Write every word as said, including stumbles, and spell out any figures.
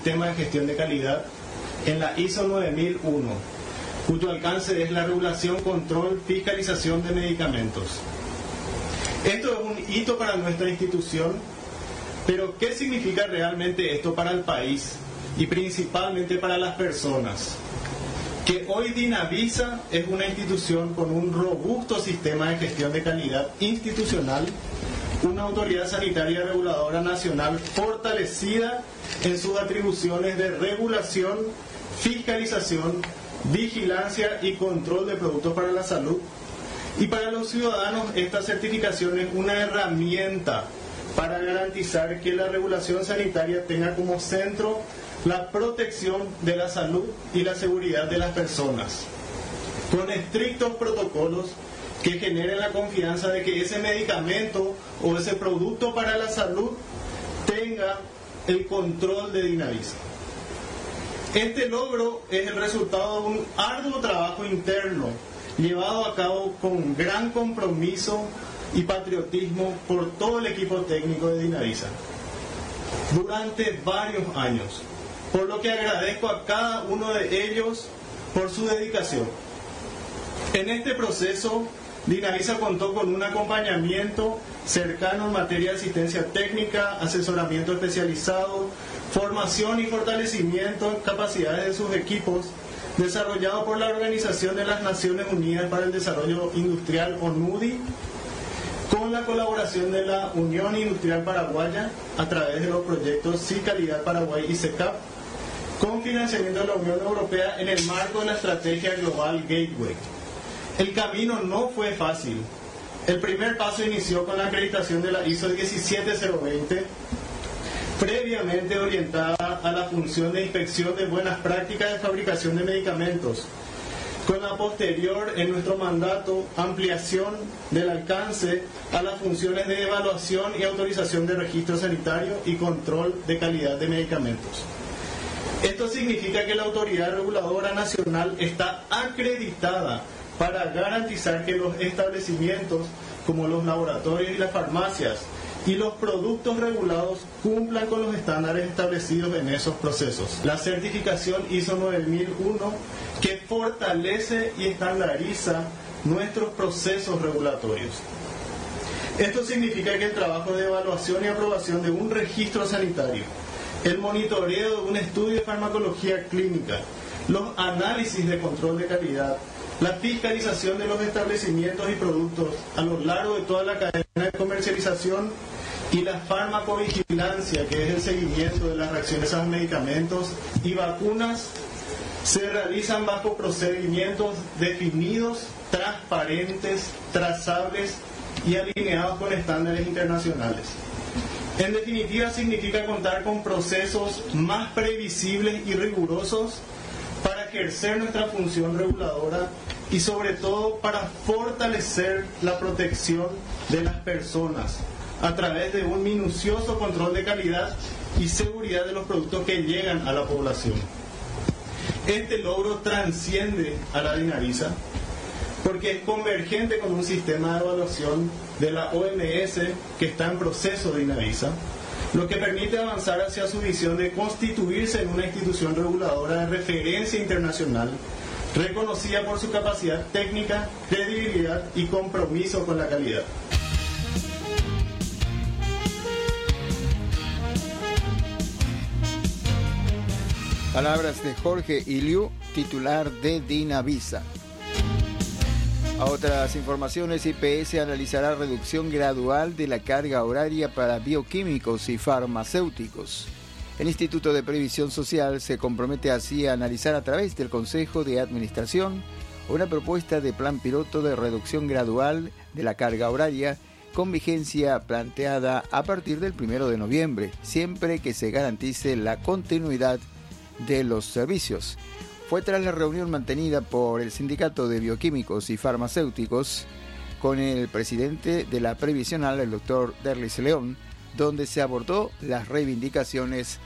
sistema de gestión de calidad en la I S O nueve mil uno, cuyo alcance es la regulación, control, fiscalización de medicamentos. Esto es un hito para nuestra institución, pero ¿qué significa realmente esto para el país y principalmente para las personas? Que hoy Dinavisa es una institución con un robusto sistema de gestión de calidad institucional, una autoridad sanitaria reguladora nacional fortalecida en sus atribuciones de regulación, fiscalización, vigilancia y control de productos para la salud. Y para los ciudadanos esta certificación es una herramienta para garantizar que la regulación sanitaria tenga como centro la protección de la salud y la seguridad de las personas, con estrictos protocolos que generen la confianza de que ese medicamento o ese producto para la salud tenga el control de Dinavisa. Este logro es el resultado de un arduo trabajo interno llevado a cabo con gran compromiso y patriotismo por todo el equipo técnico de Dinavisa durante varios años, por lo que agradezco a cada uno de ellos por su dedicación. En este proceso, Dinavisa contó con un acompañamiento cercano en materia de asistencia técnica, asesoramiento especializado, formación y fortalecimiento en capacidades de sus equipos, desarrollado por la Organización de las Naciones Unidas para el Desarrollo Industrial, ONUDI, con la colaboración de la Unión Industrial Paraguaya a través de los proyectos Sí Calidad Paraguay y SECAP, con financiamiento de la Unión Europea en el marco de la estrategia global Gateway. El camino no fue fácil. El primer paso inició con la acreditación de la I S O diecisiete cero veinte, previamente orientada a la función de inspección de buenas prácticas de fabricación de medicamentos, con la posterior, en nuestro mandato, ampliación del alcance a las funciones de evaluación y autorización de registro sanitario y control de calidad de medicamentos. Esto significa que la Autoridad Reguladora Nacional está acreditada para garantizar que los establecimientos, como los laboratorios y las farmacias, y los productos regulados cumplan con los estándares establecidos en esos procesos. La certificación I S O nueve mil uno, que fortalece y estandariza nuestros procesos regulatorios. Esto significa que el trabajo de evaluación y aprobación de un registro sanitario, el monitoreo de un estudio de farmacología clínica, los análisis de control de calidad, la fiscalización de los establecimientos y productos a lo largo de toda la cadena de comercialización y la farmacovigilancia, que es el seguimiento de las reacciones a los medicamentos y vacunas, se realizan bajo procedimientos definidos, transparentes, trazables y alineados con estándares internacionales. En definitiva, significa contar con procesos más previsibles y rigurosos para ejercer nuestra función reguladora y sobre todo para fortalecer la protección de las personas a través de un minucioso control de calidad y seguridad de los productos que llegan a la población. Este logro trasciende a la Dinavisa porque es convergente con un sistema de evaluación de la O M S que está en proceso de Dinavisa, lo que permite avanzar hacia su visión de constituirse en una institución reguladora de referencia internacional, reconocida por su capacidad técnica, credibilidad y compromiso con la calidad. Palabras de Jorge Iliu, titular de Dinavisa. A otras informaciones, I P S analizará reducción gradual de la carga horaria para bioquímicos y farmacéuticos. El Instituto de Previsión Social se compromete así a analizar a través del Consejo de Administración una propuesta de plan piloto de reducción gradual de la carga horaria con vigencia planteada a partir del primero de noviembre, siempre que se garantice la continuidad de los servicios. Fue tras la reunión mantenida por el Sindicato de Bioquímicos y Farmacéuticos con el presidente de la Previsional, el doctor Derlis León, donde se abordó las reivindicaciones